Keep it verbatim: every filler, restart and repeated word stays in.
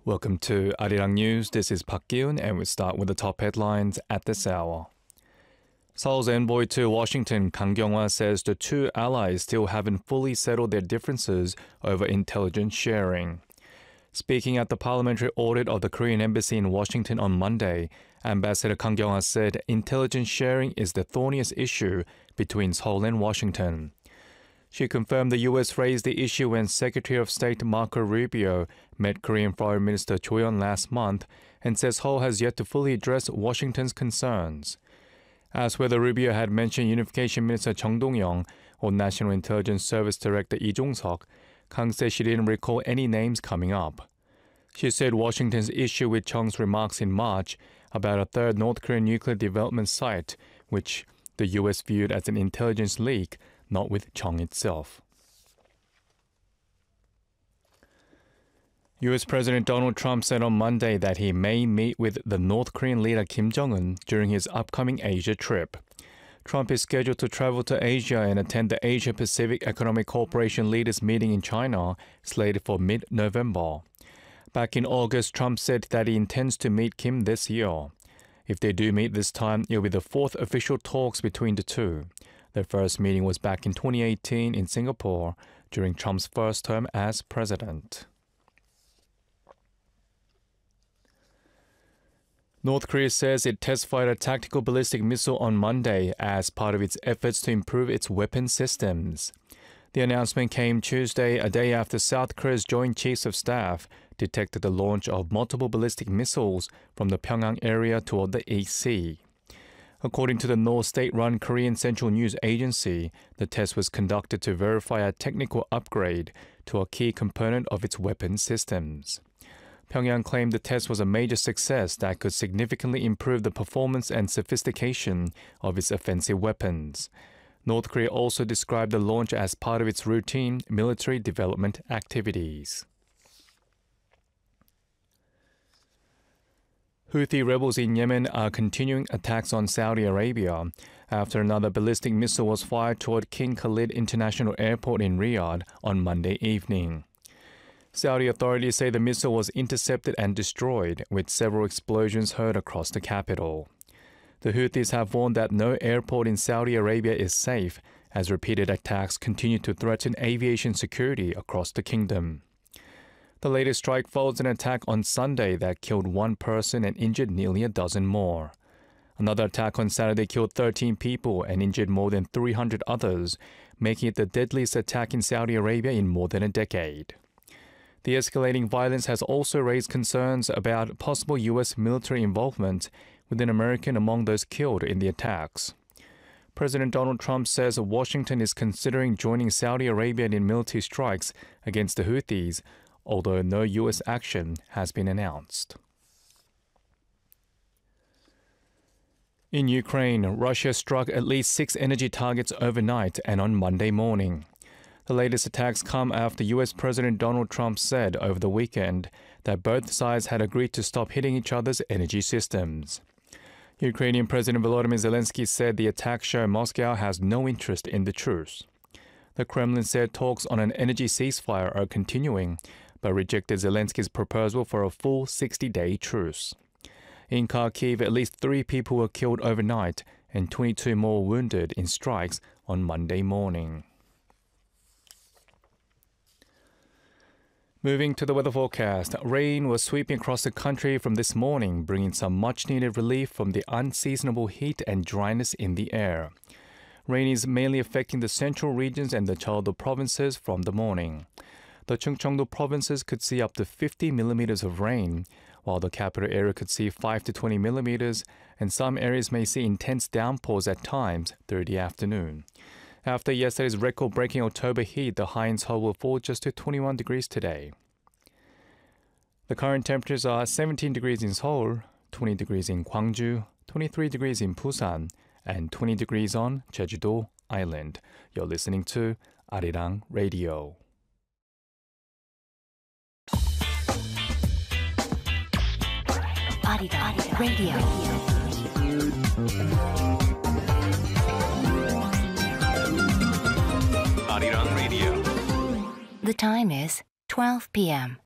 Welcome to Arirang News. This is Park Gi-un, and we start with the top headlines at this hour. Seoul's envoy to Washington, Kang Kyung-hwa, says the two allies still haven't fully settled their differences over intelligence sharing. Speaking at the parliamentary audit of the Korean embassy in Washington on Monday, Ambassador Kang Kyung-hwa said intelligence sharing is the thorniest issue between Seoul and Washington. She confirmed the U S raised the issue when Secretary of State Marco Rubio met Korean Foreign Minister Cho Yeon last month and says Seoul has yet to fully address Washington's concerns. As whether Rubio had mentioned Unification Minister Chung Dong-yong or National Intelligence Service Director Lee Jong-seok, Kang said she didn't recall any names coming up. She said Washington's issue with Chung's remarks in March about a third North Korean nuclear development site, which the U S viewed as an intelligence leak, not with Chung itself. U S President Donald Trump said on Monday that he may meet with the North Korean leader Kim Jong-un during his upcoming Asia trip. Trump is scheduled to travel to Asia and attend the Asia-Pacific Economic Cooperation Leaders meeting in China, slated for mid-November. Back in August, Trump said that he intends to meet Kim this year. If they do meet this time, it will be the fourth official talks between the two. Their first meeting was back in twenty eighteen in Singapore during Trump's first term as president. North Korea says it test-fired a tactical ballistic missile on Monday as part of its efforts to improve its weapon systems. The announcement came Tuesday, a day after South Korea's Joint Chiefs of Staff detected the launch of multiple ballistic missiles from the Pyongyang area toward the East Sea. According to the North state-run Korean Central News Agency, the test was conducted to verify a technical upgrade to a key component of its weapon systems. Pyongyang claimed the test was a major success that could significantly improve the performance and sophistication of its offensive weapons. North Korea also described the launch as part of its routine military development activities. Houthi rebels in Yemen are continuing attacks on Saudi Arabia after another ballistic missile was fired toward King Khalid International Airport in Riyadh on Monday evening. Saudi authorities say the missile was intercepted and destroyed, with several explosions heard across the capital. The Houthis have warned that no airport in Saudi Arabia is safe, as repeated attacks continue to threaten aviation security across the kingdom. The latest strike follows an attack on Sunday that killed one person and injured nearly a dozen more. Another attack on Saturday killed thirteen people and injured more than three hundred others, making it the deadliest attack in Saudi Arabia in more than a decade. The escalating violence has also raised concerns about possible U S military involvement, with an American among those killed in the attacks. President Donald Trump says Washington is considering joining Saudi Arabia in military strikes against the Houthis, although no U S action has been announced. In Ukraine, Russia struck at least six energy targets overnight and on Monday morning. The latest attacks come after U S President Donald Trump said over the weekend that both sides had agreed to stop hitting each other's energy systems. Ukrainian President Volodymyr Zelensky said the attacks show Moscow has no interest in the truce. The Kremlin said talks on an energy ceasefire are continuing, but rejected Zelensky's proposal for a full sixty-day truce. In Kharkiv, at least three people were killed overnight and twenty-two more wounded in strikes on Monday morning. Moving to the weather forecast, rain was sweeping across the country from this morning, bringing some much-needed relief from the unseasonable heat and dryness in the air. Rain is mainly affecting the central regions and the Jeollado provinces from the morning. The Chungcheongdo provinces could see up to fifty millimeters of rain, while the capital area could see five to twenty millimeters, and some areas may see intense downpours at times through the afternoon. After yesterday's record-breaking October heat, the high in Seoul will fall just to twenty-one degrees today. The current temperatures are seventeen degrees in Seoul, twenty degrees in Gwangju, twenty-three degrees in Busan, and twenty degrees on Jeju-do Island. You're listening to Arirang Radio. Arirang Radio. Arirang Radio. The time is twelve p m